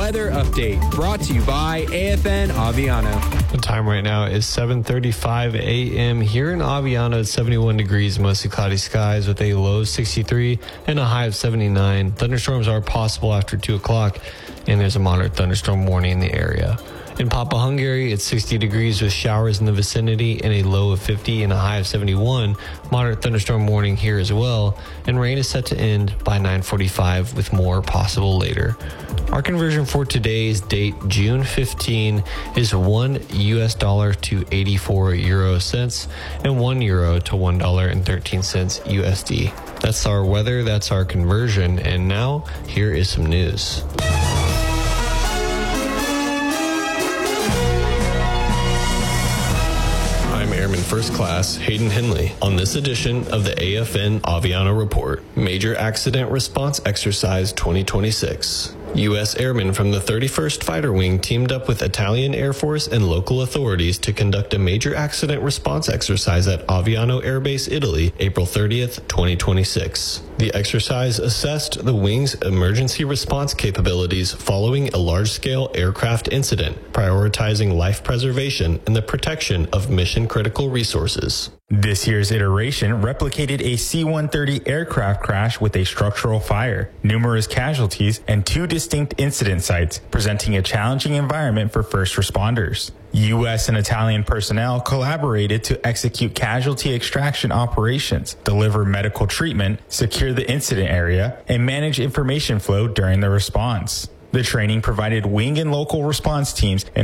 weather update brought to you by AFN Aviano. The time right now is 7:35 a.m. here in Aviano. It's 71 degrees, mostly cloudy skies with a low of 63 and a high of 79. Thunderstorms are possible after 2 o'clock, and there's a moderate thunderstorm warning in the area. In Papa Hungary, it's 60 degrees with showers in the vicinity and a low of 50 and a high of 71. Moderate thunderstorm warning here as well, and rain is set to end by 9:45 with more possible later. Our conversion for today's date, June 15, is $1 to 84 euro cents and €1 to $1.13 USD. That's our weather, that's our conversion, and now here is some news. Airman First Class Hayden Henley on this edition of the AFN Aviano Report. Major Accident Response Exercise 2026. U.S. airmen from the 31st Fighter Wing teamed up with Italian Air Force and local authorities to conduct a major accident response exercise at Aviano Air Base, Italy, April 30th, 2026. The exercise assessed the wing's emergency response capabilities following a large-scale aircraft incident, prioritizing life preservation and the protection of mission-critical resources. This year's iteration replicated a C-130 aircraft crash with a structural fire, numerous casualties, and 2 distinct incident sites, presenting a challenging environment for first responders. U.S. and Italian personnel collaborated to execute casualty extraction operations, deliver medical treatment, secure the incident area, and manage information flow during the response. The training provided wing and local response teams an